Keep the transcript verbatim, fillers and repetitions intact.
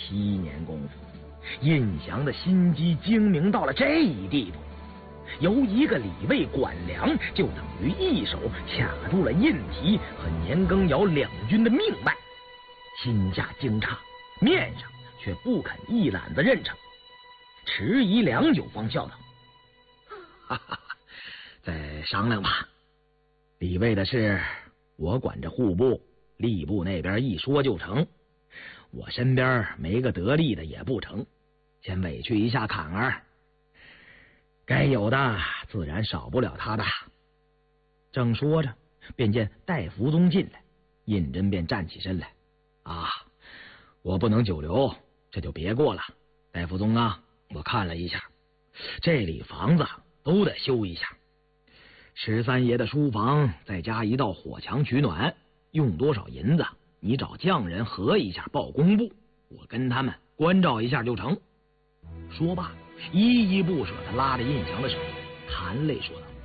七年功夫，胤祥的心机精明到了这一地步，由一个李卫管粮，就等于一手卡住了胤提和年羹尧两军的命脉。心下惊诧，面上却不肯一揽子认成，迟疑良久，方笑道：“哈哈，再商量吧。李卫的事，我管着户部、吏部那边一说就成。我身边没个得力的也不成，先委屈一下坎儿，该有的自然少不了他的。”正说着，便见戴福宗进来，胤禛便站起身来：“啊，我不能久留，这就别过了。戴福宗啊，我看了一下，这里房子都得修一下。十三爷的书房再加一道火墙取暖，用多少银子，你找匠人核一下报工部，我跟他们关照一下就成。”说罢，依依不舍地拉着胤祥的手，含泪说道：“